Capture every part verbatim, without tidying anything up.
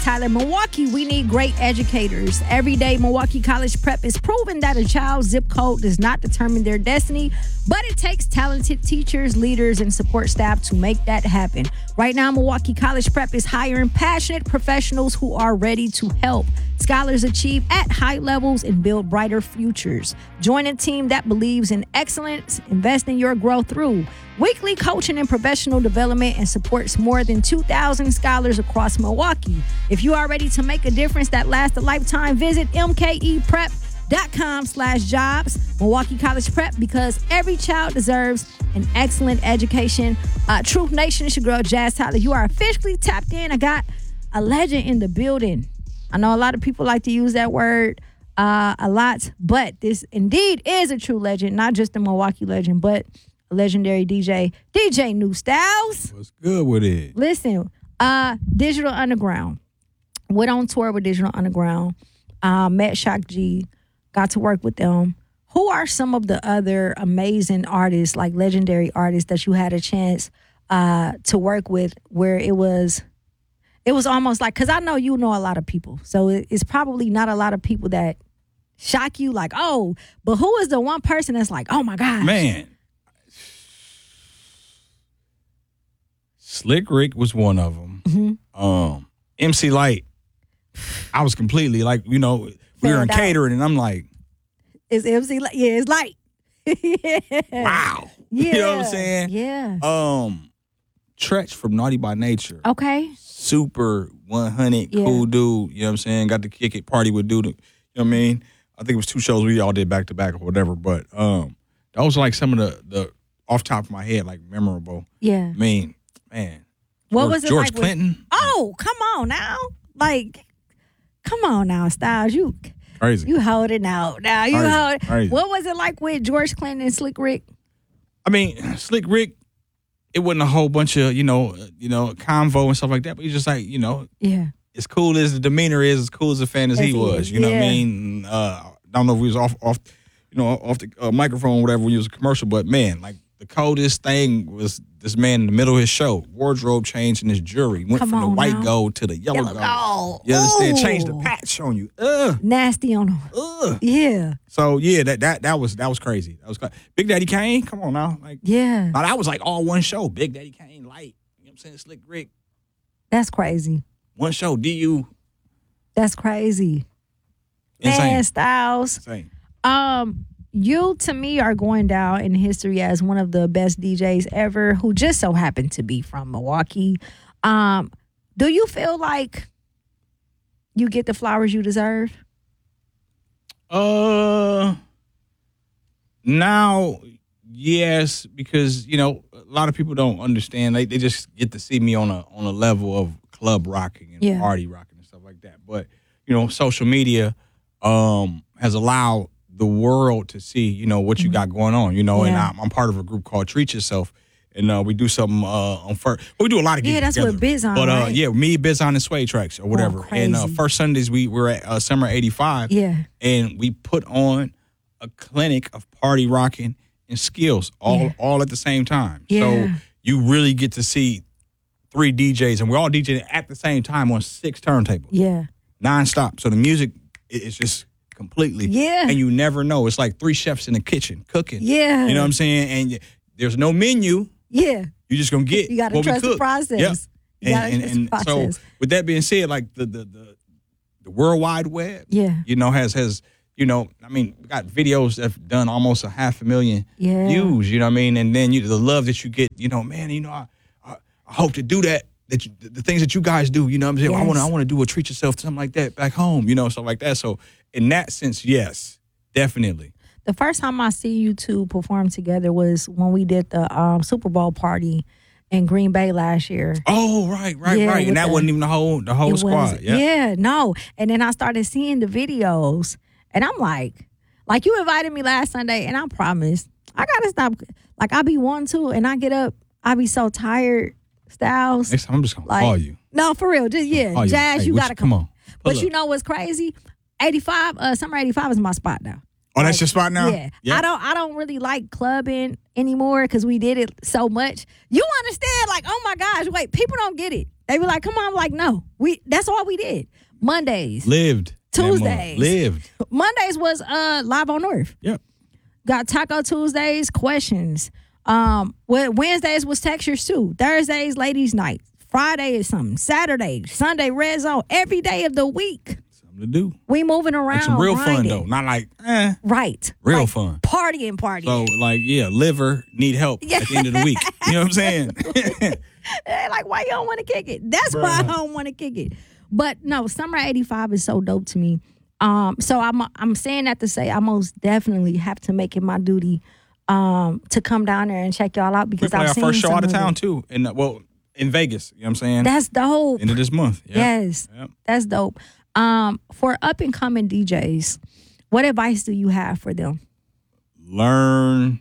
Tyler, Milwaukee, we need great educators. Every day, Milwaukee College Prep is proving that a child's zip code does not determine their destiny, but it takes talented teachers, leaders, and support staff to make that happen. Right now, Milwaukee College Prep is hiring passionate professionals who are ready to help scholars achieve at high levels and build brighter futures. Join a team that believes in excellence, invest in your growth through weekly coaching and professional development, and supports more than two thousand scholars across Milwaukee. If you are ready to make a difference that lasts a lifetime, visit mkeprep.com slash jobs. Milwaukee College Prep, because every child deserves an excellent education. Uh, Truth Nation, it's your girl, Jazz Tyler. You are officially tapped in. I got a legend in the building. I know a lot of people like to use that word uh, a lot, but this indeed is a true legend, not just a Milwaukee legend, but a legendary D J, D J New Styles. What's good with it? Listen, uh, Digital Underground. Went on tour with Digital Underground. Uh, met Shock G. Got to work with them. Who are some of the other amazing artists, like legendary artists, that you had a chance uh, to work with where it was, it was almost like, because I know you know a lot of people, so it, it's probably not a lot of people that shock you like, oh, but who is the one person that's like, oh my gosh. Man. Slick Rick was one of them. Mm-hmm. Um, M C Light, I was completely like, you know, we Fanned were in out. catering, and I'm like, It's M C Light. Yeah, it's Light. Yeah. wow. Yeah. You know what I'm saying? Yeah. Um, Tretch from Naughty by Nature. Okay. Super one hundred, Yeah. cool dude. You know what I'm saying? Got to kick it, party with dude. You know what I mean? I think it was two shows we all did back to back or whatever. But um, those are like some of the, the off top of my head, like memorable. Yeah. I mean, man. What George, was it George like with- Clinton? Oh, come on now. Like, come on now, Styles. You Crazy. you holding out. Now you Crazy. hold. Crazy. What was it like with George Clinton and Slick Rick? I mean, Slick Rick, it wasn't a whole bunch of, you know, uh, you know, convo and stuff like that, but he's just like, you know, Yeah. as cool as the demeanor is, as cool as a fan as, As he he was. is, You know what I yeah. mean? Uh, I don't know if we was off, off, you know, off the uh, microphone or whatever when he was a commercial, but man, like the coldest thing was this man in the middle of his show, wardrobe change in his jewelry, went Come from the on white now. gold to the yellow, Yellow gold. gold. You understand? Ooh. Changed the patch on you. Ugh, Nasty on him. ugh. Yeah. So yeah, that that that was that was crazy. That was cra- Big Daddy Kane. Come on now, like. Yeah. Now, that was like all one show. Big Daddy Kane, Light. You know what I'm saying? Slick Rick. That's crazy. One show. D U. That's crazy. Insane. Man, Styles. Insane. Um, you to me are going down in history as one of the best D Js ever, who just so happened to be from Milwaukee. Um, do you feel like you get the flowers you deserve? Uh, now, yes, because, you know, a lot of people don't understand. They, they just get to see me on a on a level of club rocking and Yeah. party rocking and stuff like that. But, you know, social media um, has allowed the world to see, you know, what you got going on, you know, and Yeah. I'm, I'm part of a group called Treat Yourself. And uh, we do something uh, on first. Well, we do a lot of gigs Yeah, that's together. with Bizon, But uh, right? yeah, me, Bizon, and Sway Tracks or whatever. and uh, crazy. first Sundays we were at uh, Summer eighty-five. Yeah. And we put on a clinic of party rocking and skills all Yeah. all at the same time. Yeah. So you really get to see three D Js, and we're all DJing at the same time on six turntables, Yeah. nonstop. So the music i- is just completely, Yeah. and you never know. It's like three chefs in the kitchen cooking. Yeah. You know what I'm saying? And y- there's no menu. Yeah. You're just gonna get You gotta what we trust the cook. process. Yep. You And, gotta and, trust the and process. so with that being said, like the the the, the World Wide Web, Yeah. you know, has has you know, I mean, we got videos that have done almost a half a million Yeah. views. You know what I mean? And then you the love that you get, you know, man, you know, I I, I hope to do that. That you, the things that you guys do, you know what I'm saying? I want to I Yes. want to do a treat yourself something like that back home, you know, stuff like that. So in that sense, yes, definitely. The first time I see you two perform together was when we did the um, Super Bowl party in Green Bay last year. Oh, right, right, Yeah, right. with And that the- wasn't even the whole the whole It squad. was- Yeah. yeah, no. And then I started seeing the videos, and I'm like, like you invited me last Sunday, and I promised I gotta stop. Like I be one too, and I get up, I be so tired. Styles, Next time I'm just gonna like, call you. no, for real, just yeah, Call you. Jazz, Hey, you what gotta come come. on. But Pull you up. know what's crazy? eighty-five, uh, Summer eighty-five is my spot now. Oh, that's Like, your spot now? Yeah. I don't I don't really like clubbing anymore because we did it so much. You understand? Like, oh my gosh, wait, people don't get it. They be like, come on. I'm like, no. We that's all we did. Mondays. Lived. Tuesdays. Lived. Mondays was uh Live on Earth. Yep. Got Taco Tuesdays, questions. Um, Wednesdays was textures too. Thursdays, ladies' night. Friday is something. Saturday, Sunday, red zone. Every day of the week. Something to do. We moving around. Like some real grinding. fun though. Not like, eh. Right. Real like fun. Partying, partying. So like, yeah, liver need help Yeah. at the end of the week. You know what I'm saying? They're like, why you don't want to kick it? That's Bruh. why I don't want to kick it. But no, Summer eighty-five is so dope to me. Um, so I'm I'm saying that to say I most definitely have to make it my duty um, to come down there and check y'all out We because play I've our seen first show some out of of town it. too. In uh, well, in Vegas. You know what I'm saying? That's dope. End of this month. Yep. Yes, Yep. that's dope. Um, for up and coming D Js, what advice do you have for them? Learn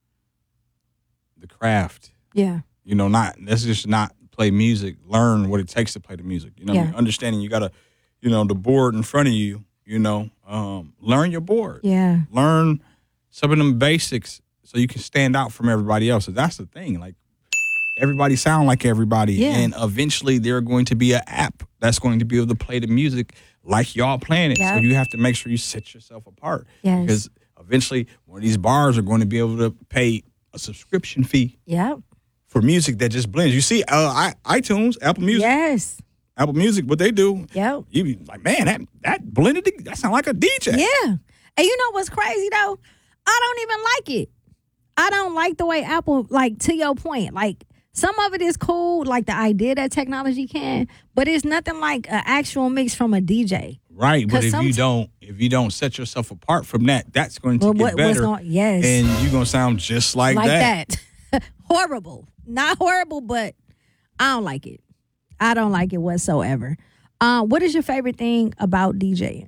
the craft. Yeah, You know, not let's just not play music. Learn what it takes to play the music. You know, what I Yeah. mean? Understanding you gotta, you know, the board in front of you. You know, um, learn your board. yeah, Learn some of them basics so you can stand out from everybody else. So that's the thing. Like everybody sound like everybody, Yeah. and eventually there going to be an app that's going to be able to play the music like y'all playing it. Yeah. So you have to make sure you set yourself apart. Yes. Because eventually one of these bars are going to be able to pay a subscription fee yeah, for music that just blends. You see, uh, I, iTunes, Apple Music, yes, Apple Music, what they do, yep. you be like, man, that that blended, that sound like a D J. Yeah. And you know what's crazy though? I don't even like it. I don't like the way Apple, like to your point, like some of it is cool, like the idea that technology can, but it's nothing like an actual mix from a D J. Right, but 'Cause if some- you don't, if you don't set yourself apart from that, that's going to Well, get what- what's better, going- yes. and you're gonna sound just like, Like that. that. Horrible. Not horrible, but I don't like it. I don't like it whatsoever. Uh, what is your favorite thing about DJing?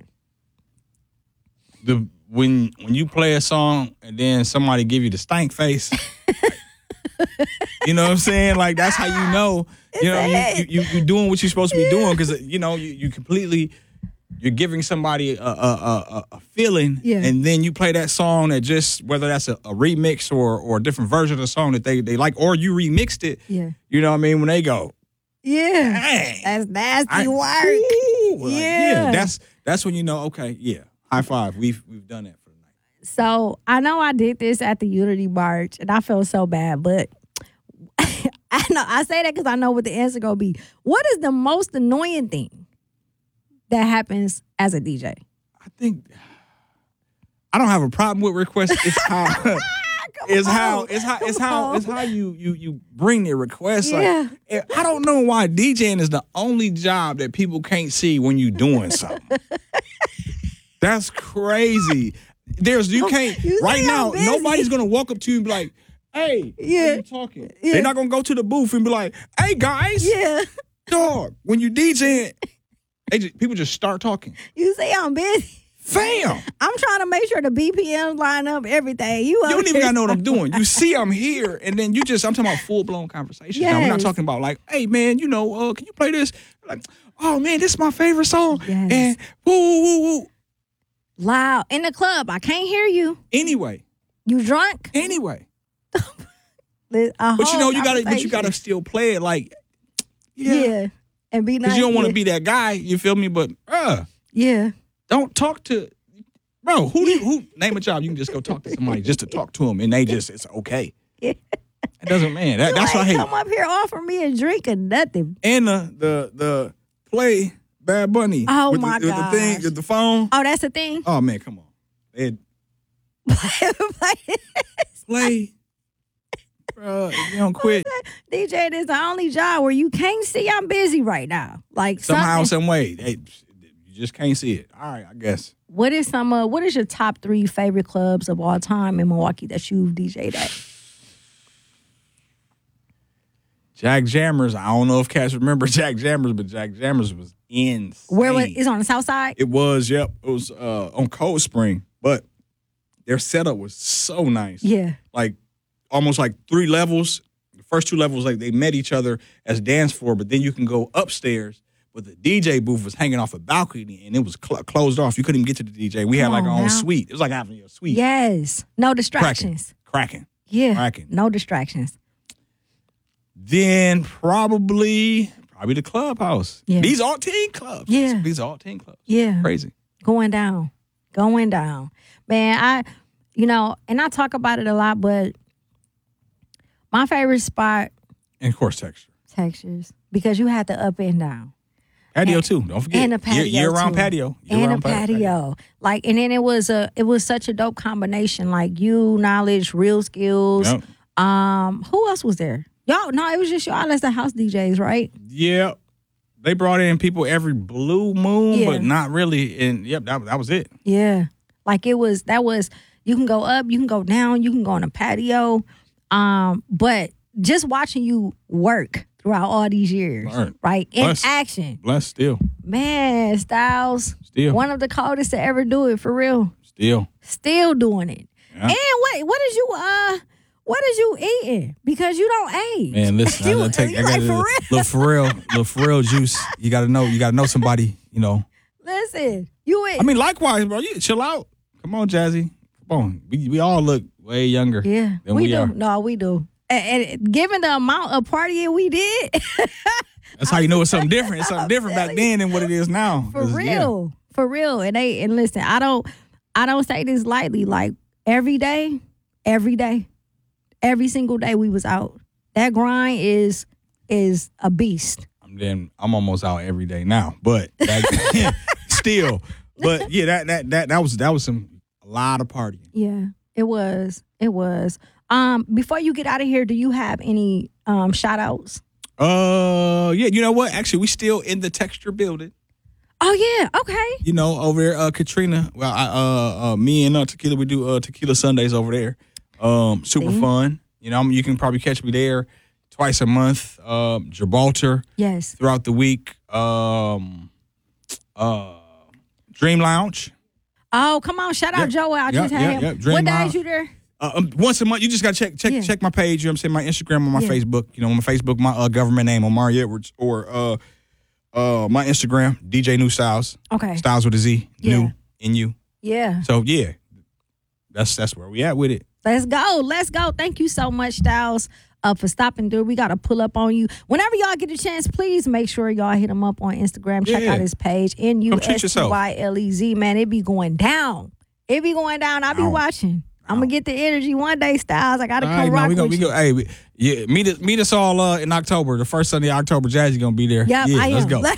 The when when you play a song and then somebody give you the stank face, you know what I'm saying? Like that's how you know, you know, you, you, you you're doing what you're supposed to be doing because you know you, you completely. You're giving somebody a, a, a, a feeling, Yeah. and then you play that song that just, whether that's a, a remix or, or a different version of the song that they, they like, or you remixed it, Yeah. you know what I mean? When they go, Yeah. dang. That's nasty I- work. Ooh, like, Yeah. That's that's when you know, okay, yeah, high five. We've we've done that for the night. So I know I did this at the Unity March, and I felt so bad, but I know I say that because I know what the answer gonna be. What is the most annoying thing that happens as a D J? I think I don't have a problem with requests. It's how it's how it's how it's how it's how you you you bring the request. Yeah. Like, I don't know why DJing is the only job that people can't see when you doing something. That's crazy. There's you can't You right see now. I'm busy. Nobody's gonna walk up to you and be like, "Hey, Yeah. why you talking?" Yeah. They're not gonna go to the booth and be like, "Hey guys, Yeah. dog." When you DJing, they just, people just start talking. You say I'm busy. Fam. I'm trying to make sure the B P Ms line up, everything. You, You up don't even here- gotta know what I'm doing. You see I'm here, and then you just, I'm talking about full-blown conversation. Now, we're not Yes. talking about like, hey, man, you know, uh, can you play this? Like, oh, man, this is my favorite song. Yes. And woo, woo, woo, woo. loud in the club. I can't hear you. Anyway, You drunk? anyway. A But you whole know, you gotta, but you conversation. gotta still play it like, yeah. yeah. and be nice. Because you don't want to yeah. be that guy, you feel me? But, uh, Yeah. don't talk to, bro, who do you, who, name a job, you can just go talk to somebody just to talk to them, and they just, it's okay. Yeah. It doesn't, man, that, You that's what I ain't hate. come up here offer me a drink or nothing. And the the the play Bad Bunny. Oh, with my the, with the thing, gosh. with the phone. Oh, that's the thing. Oh man, come on. It play, bro. If you don't quit D J is the only job where you can't see I'm busy right now. Like somehow, something- some way, hey, you just can't see it. All right, I guess. What is some? Uh, what is your top three favorite clubs of all time in Milwaukee that you've D J'd at? Jack Jammers. I don't know if cats remember Jack Jammers, but Jack Jammers was insane. Where was? Is on the south side? It was. Yep. It was uh, on Cold Spring, but their setup was so nice. Yeah. Like almost like three levels. The first two levels, like they met each other as dance floor, but then you can go upstairs. But the D J booth was hanging off a balcony, and it was cl- closed off. You couldn't even get to the D J. We had Come like our on own now. suite. It was like having a suite. Yes. No Cracking. distractions. Cracking. Yeah. Cracking. No distractions. Then probably, probably the clubhouse. Yeah. These all teen clubs. Yeah. These all teen clubs. Yeah. Crazy. Going down. Going down. Man, I, you know, and I talk about it a lot, but my favorite spot. And of course, texture. Textures. Because you had the up and down. Patio and, too. Don't forget. And a patio. Year, year round too. patio. Year and round a patio. patio. Like, and then it was a, it was such a dope combination. Like you, knowledge, real skills. Yep. Um, who else was there? Y'all, no, it was just y'all as the house D Js, right? Yeah. They brought in people every blue moon, Yeah. but not really. And yep, that, that was it. Yeah. Like it was, that was, you can go up, you can go down, you can go on a patio. Um, but just watching you work throughout all these years, Right. right? In Bless. action. Blessed still. Man, Styles, Still. one of the coldest to ever do it, for real. Still. Still doing it. Yeah. And what, what is you, uh, what is you eating? Because you don't age. Man, listen, you, I gotta take you I like, gotta, for real? little Pharrell, little Pharrell juice. You gotta know, you gotta know somebody, you know. Listen, you I mean, likewise, bro. You chill out. Come on, Jazzy. Come on. We we all look way younger. Yeah, than we, we do. are. No, we do. And, and given the amount of partying we did, That's how you know it's something different. It's something different back then than what it is now. for 'Cause, yeah. real, for real. And they and listen, I don't, I don't say this lightly. Like every day, every day, every single day we was out. That grind is is a beast. I'm then I'm almost out every day now, but back then, still. But yeah, that that that that was that was some a lot of partying. Yeah, it was. It was. Um, before you get out of here, do you have any um shout outs? Uh, yeah. You know what? Actually, we still in the Texture building. Oh yeah, okay. You know, over there, uh, Katrina. Well, I, uh, uh, me and uh, Tequila, we do uh, Tequila Sundays over there. Um, super See? fun. You know, I mean, you can probably catch me there twice a month. Um, Gibraltar Yes. throughout the week. Um, uh, Dream Lounge. Oh, come on, shout out Yep. Joe. I Yep, just had yep, him. yep. Dream What days Lounge. you there? Uh, um, once a month, you just gotta check check Yeah. check my page. You know what I'm saying? My Instagram or my Yeah. Facebook. You know, my Facebook, my uh, government name, Omari Edwards, or uh, uh, my Instagram, D J New Styles. Okay. Styles with a Z. Yeah. New in you. Yeah. So yeah, that's that's where we at with it. Let's go. Let's go. Thank you so much, Styles, uh, for stopping through. We got to pull up on you. Whenever y'all get a chance, please make sure y'all hit him up on Instagram. Check Yeah. out his page. N U Come treat S T yourself. Y L E Z. Man, it be going down. It be going down. I'll be Ow. watching. I'm going to get the energy one day, Styles. I got to All come right, rock man, we go, with we you. go. Hey, we, yeah, meet us, meet us all uh, in October. The first Sunday of October, Jazzy gonna be there. Yep, yeah, I let's am. go.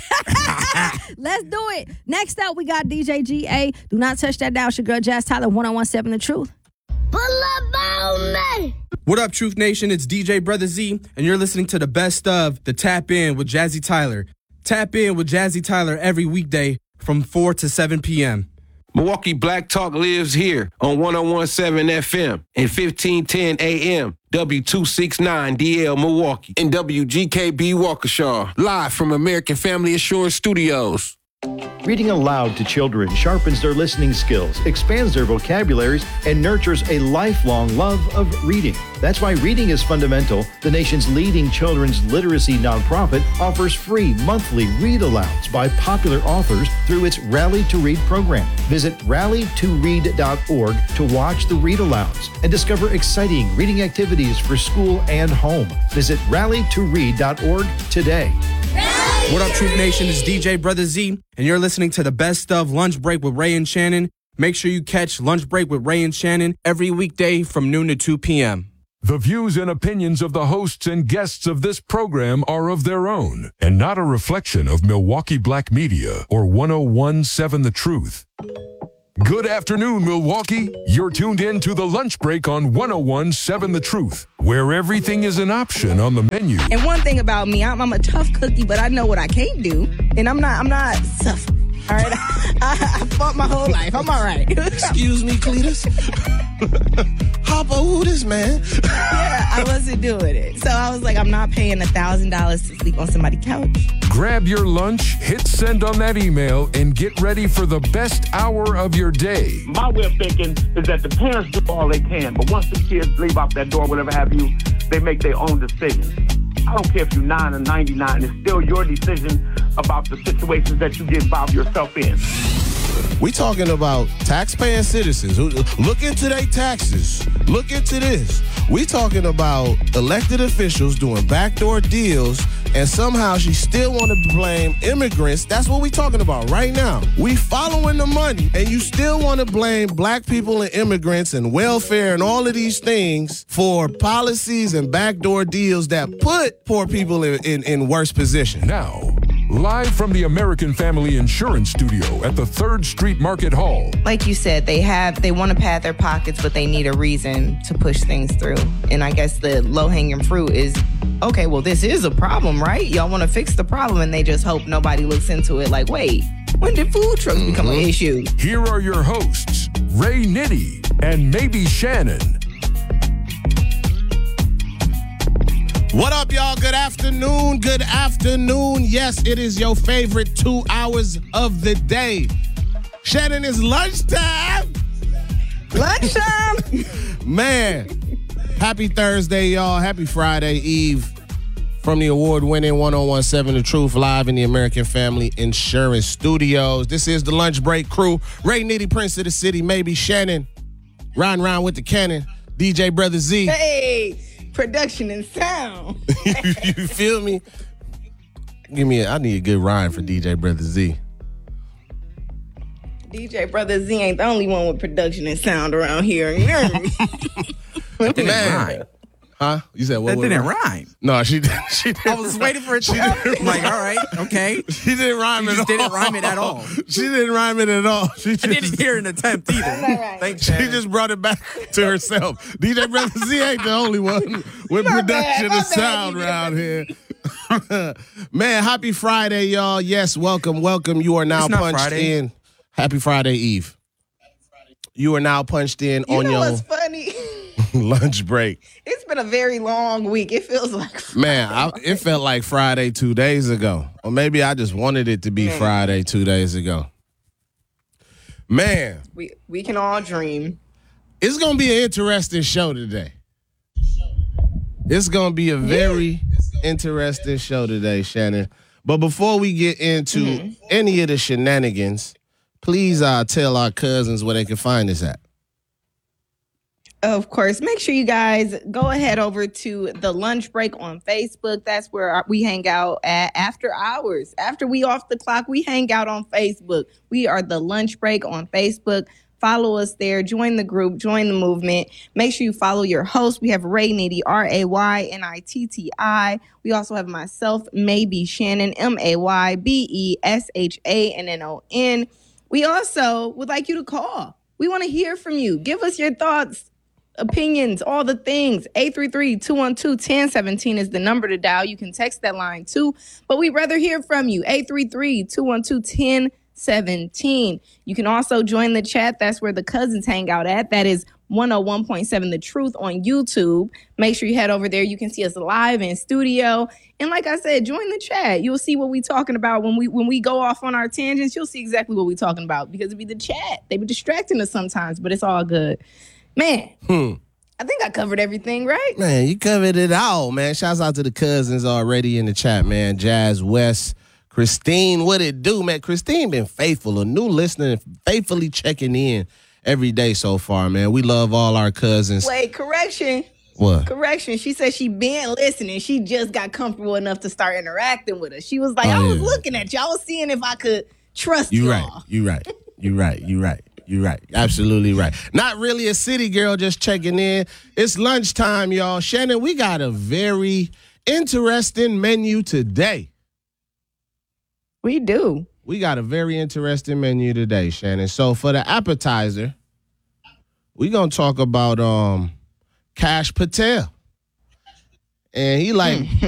Let's do it. Next up, we got D J G A. Do not touch that dial. It's your girl, Jazz Tyler, one oh one seven The Truth. Pull up on me. What up, Truth Nation? It's D J Brother Z, and you're listening to the best of the Tap In with Jazzy Tyler. Tap In with Jazzy Tyler every weekday from four to seven p.m. Milwaukee Black Talk lives here on one oh one point seven F M and fifteen ten A M, W two sixty-nine D L Milwaukee, and W G K B Waukesha, live from American Family Assurance Studios. Reading aloud to children sharpens their listening skills, expands their vocabularies, and nurtures a lifelong love of reading. That's why Reading is Fundamental, the nation's leading children's literacy nonprofit, offers free monthly read-alouds by popular authors through its Rally to Read program. Visit rally to read dot org to watch the read-alouds and discover exciting reading activities for school and home. Visit rally to read dot org today. What up, Truth Nation? It's D J Brother Z, and you're listening to the best of Lunch Break with Ray and Shannon. Make sure you catch Lunch Break with Ray and Shannon every weekday from noon to two p.m. The views and opinions of the hosts and guests of this program are of their own and not a reflection of Milwaukee Black Media or one oh one point seven The Truth. Good afternoon, Milwaukee. You're tuned in to the Lunch Break on one oh one point seven The Truth, where everything is an option on the menu. And one thing about me, I'm, I'm a tough cookie, but I know what I can't do, and I'm not. I'm not suffering. All right, I, I fought my whole life. I'm all right. Excuse me, Cletus. Hopper, who this man? Yeah, I wasn't doing it, so I was like, I'm not paying a thousand dollars to sleep on somebody's couch. Grab your lunch, hit send on that email, and get ready for the best hour of your day. My way of thinking is that the parents do all they can, but once the kids leave out that door, whatever have you, they make their own decisions. I don't care if you're nine or ninety-nine, it's still your decision about the situations that you get involved yourself in. We talking about taxpaying citizens who look into their taxes. Look into this. We talking about elected officials doing backdoor deals and somehow she still want to blame immigrants. That's what we talking about right now. We following the money, and you still want to blame black people and immigrants and welfare and all of these things for policies and backdoor deals that put poor people in, in, in worse position. Now, live from the American Family Insurance Studio at the third Street Market Hall. Like you said, they have they want to pad their pockets, but they need a reason to push things through. And I guess the low-hanging fruit is, okay, well, this is a problem, right? Y'all want to fix the problem, and they just hope nobody looks into it like, wait, when did food trucks mm-hmm. become an issue? Here are your hosts, Ray Nitty and Maybe Shannon. What up, y'all? Good afternoon. Good afternoon. Yes, it is your favorite two hours of the day. Shannon, it's lunchtime. Lunchtime. Man, happy Thursday, y'all. Happy Friday Eve from the award-winning one oh one seven The Truth, live in the American Family Insurance Studios. This is the Lunch Break crew. Ray Nitty, Prince of the City, Maybe Shannon, riding around with the cannon, D J Brother Z. Hey. Production and sound. You feel me? Give me a, I need a good rhyme for D J Brother Z. D J Brother Z ain't the only one with production and sound around here. You hear me? That didn't rhyme. Huh? You said what? That what, didn't what? rhyme. No, she didn't. She didn't. I was waiting for it to I'm like, all right, okay. She didn't rhyme she it just all. didn't rhyme it at all. She didn't rhyme it at all. She just, I didn't hear an attempt either. Right. Thanks, She Shannon. just brought it back to herself. D J Brother Z ain't the only one with My production bad, my and sound bad, around here. Man, happy Friday, y'all. Yes, welcome, welcome. You are now It's not punched Friday. in. Happy Friday Eve. You are now punched in You on know your what's funny? lunch break. It's been a very long week. It feels like Man, I, it felt like Friday two days ago. Or maybe I just wanted it to be Man. Friday two days ago. Man, we we can all dream. it's going to be an interesting show today. It's going to be a very interesting show today, Shannon. But before we get into mm-hmm. any of the shenanigans, please uh, tell our cousins where they can find us at. Of course, make sure you guys go ahead over to the Lunch Break on Facebook. That's where we hang out at after hours. After we off the clock, we hang out on Facebook. We are the Lunch Break on Facebook. Follow us there. Join the group. Join the movement. Make sure you follow your host. We have Ray Nitty, R A Y N I T T I. We also have myself, Maybe Shannon, M A Y B E S H A N N O N. We also would like you to call. We want to hear from you. Give us your thoughts, opinions, all the things. eight three three, two one two, one zero one seven is the number to dial. You can text that line too, but we'd rather hear from you. eight three three, two one two, one zero one seven. You can also join the chat. That's where the cousins hang out at. That is one oh one point seven The Truth on YouTube. Make sure you head over there. You can see us live in studio. And like I said, join the chat. You'll see what we're talking about when we when we go off on our tangents. You'll see exactly what we're talking about because it'd be the chat. They be distracting us sometimes, but it's all good. Man, Hmm. I think I covered everything, right? Man, you covered it all, man. Shouts out to the cousins already in the chat, man. Jazz West, Christine, what it do, man? Christine been faithful, a new listener, faithfully checking in every day so far, man. We love all our cousins. Wait, correction. What? Correction. She said she been listening. She just got comfortable enough to start interacting with us. She was like, Oh, I was yeah. looking at you. I was seeing if I could trust You y'all. right. You right. You right. You right. You right. Absolutely right. Not really a city girl, just checking in. It's lunchtime, y'all. Shannon, we got a very interesting menu today. We do. We got a very interesting menu today, Shannon. So for the appetizer, we're going to talk about um Cash Patel. And he like